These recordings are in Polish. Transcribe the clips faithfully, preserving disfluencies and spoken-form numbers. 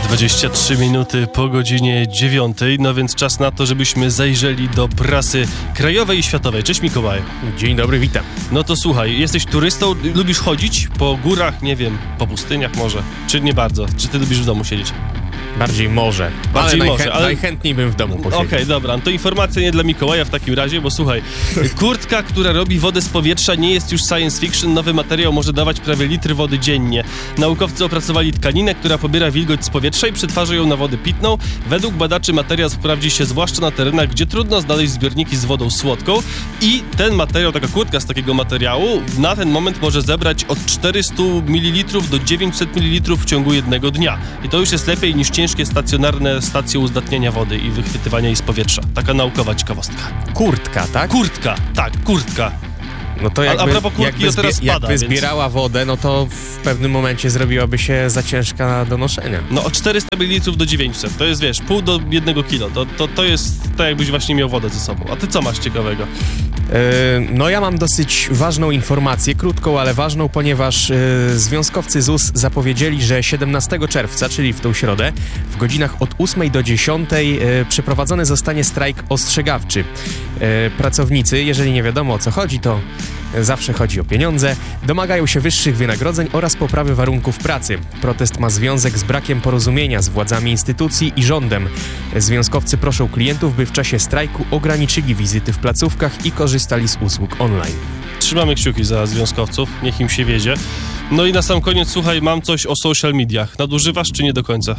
dwadzieścia trzy minuty po godzinie dziewiątej, no więc czas na to, żebyśmy zajrzeli do prasy krajowej i światowej. Cześć Mikołaj. Dzień dobry, witam. No to słuchaj, jesteś turystą, lubisz chodzić po górach, nie wiem, po pustyniach może, czy nie bardzo? Czy ty lubisz w domu siedzieć? Bardziej może. Bardziej ale może, najchę- ale... najchętniej bym w domu posiedział. Okej, okay, dobra, no to informacja nie dla Mikołaja w takim razie, bo słuchaj, kurtka, która robi wodę z powietrza, nie jest już science fiction, nowy materiał może dawać prawie litr wody dziennie. Naukowcy opracowali tkaninę, która pobiera wilgoć z powietrza i przetwarza ją na wodę pitną. Według badaczy materiał sprawdzi się zwłaszcza na terenach, gdzie trudno znaleźć zbiorniki z wodą słodką i ten materiał, taka kurtka z takiego materiału na ten moment może zebrać od czterysta mililitrów do dziewięćset mililitrów w ciągu jednego dnia. I to już jest lepiej niż ciężkie stacjonarne stacje uzdatniania wody i wychwytywania jej z powietrza. Taka naukowa ciekawostka. Kurtka, tak? Kurtka, tak, kurtka. No to jakby, a, a propos kurtki, jakby, to teraz zbie- spada, jakby więc... zbierała wodę, no to w pewnym momencie zrobiłaby się za ciężka do noszenia. No od czterysta mililitrów do dziewięćset, to jest, wiesz, pół do jednego kilo. To, to, to jest tak, jakbyś właśnie miał wodę ze sobą. A ty co masz ciekawego? Yy, no ja mam dosyć ważną informację, krótką, ale ważną, ponieważ yy, związkowcy Z U S zapowiedzieli, że siedemnastego czerwca, czyli w tą środę, w godzinach od ósmej do dziesiątej yy, przeprowadzony zostanie strajk ostrzegawczy. Yy, pracownicy, jeżeli nie wiadomo o co chodzi, to zawsze chodzi o pieniądze, domagają się wyższych wynagrodzeń oraz poprawy warunków pracy. Protest ma związek z brakiem porozumienia z władzami instytucji i rządem. Związkowcy proszą klientów, by w czasie strajku ograniczyli wizyty w placówkach i korzystali z usług online. Trzymamy kciuki za związkowców, niech im się wiedzie. No i na sam koniec, słuchaj, mam coś o social mediach. Nadużywasz czy nie do końca?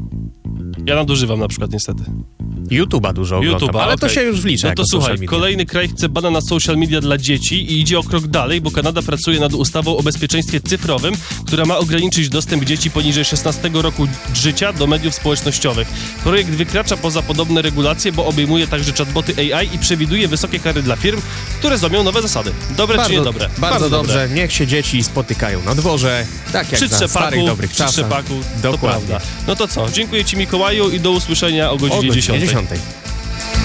Ja nadużywam na przykład niestety. YouTube'a dużo oglądam, YouTube'a, ale okay. to się już wlicza. No to słuchaj, kolejny kraj chce bana na social media dla dzieci i idzie o krok dalej, bo Kanada pracuje nad ustawą o bezpieczeństwie cyfrowym, która ma ograniczyć dostęp dzieci poniżej szesnastego roku życia do mediów społecznościowych. Projekt wykracza poza podobne regulacje, bo obejmuje także chatboty A I i przewiduje wysokie kary dla firm, które złamią nowe zasady. Dobre bardzo, czy niedobre? Bardzo, bardzo dobrze. dobre. Niech się dzieci spotykają na dworze, tak jak przy za trzepaku, starych dobrych przy czasach. trzepaku, to Dokładnie. prawda. No to co, dziękuję Ci Mikołaju i do usłyszenia o godzinie O godzinie dziesiątej. dziesiątej.